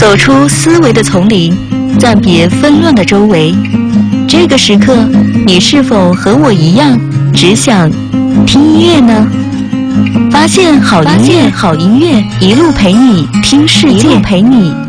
走出思维的丛林，暂别纷乱的周围。这个时刻，你是否和我一样，只想听音乐呢？发现好音乐，一路陪你听世界，